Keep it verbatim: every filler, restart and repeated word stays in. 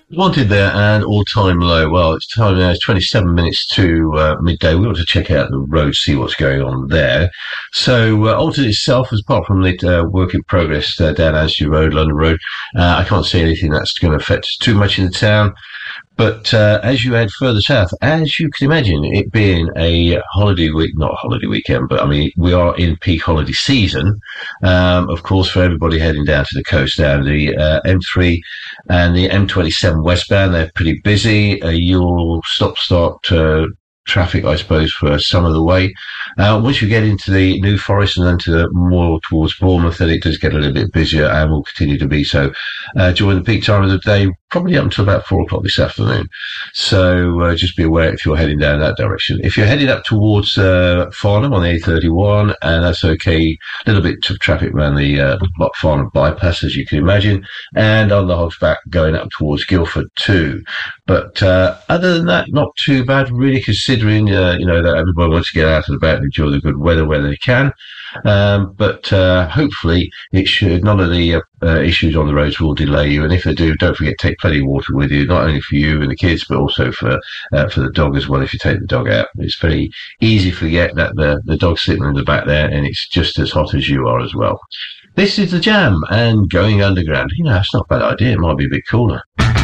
Wanted there and all-time low. Well, it's time now. It's twenty-seven minutes to uh, midday. We want to check out the road, see what's going on there. So, uh, Alton itself, apart from the uh, work in progress uh, down Anstey Road, London Road, uh, I can't see anything that's going to affect us too much in the town. But uh, as you head further south, as you can imagine, it being a holiday week, not a holiday weekend, but I mean, we are in peak holiday season. Um, of course, for everybody heading down to the coast, down the uh, M three and the M twenty-seven westbound, they're pretty busy. Uh, you'll stop-start uh, traffic, I suppose, for some of the way. Uh, once you get into the New Forest and then to the, more towards Bournemouth, then it does get a little bit busier and will continue to be so uh, during the peak time of the day, probably up until about four o'clock this afternoon. So uh, just be aware if you're heading down that direction. If you're heading up towards uh, Farnham on the A thirty-one, and that's okay, a little bit of traffic around the uh, Lock Farnham bypass, as you can imagine, and on the Hogsback going up towards Guildford too. But uh, other than that, not too bad, really, considering uh, you know that everybody wants to get out and about and enjoy the good weather where they can. Um, but uh, hopefully, it should none of the uh, uh, issues on the roads will delay you. And if they do, don't forget to take plenty of water with you, not only for you and the kids, but also for uh, for the dog as well. If you take the dog out, it's very easy to forget that the the dog's sitting in the back there, and it's just as hot as you are as well. This is the Jam and Going Underground. You know, it's not a bad idea. It might be a bit cooler.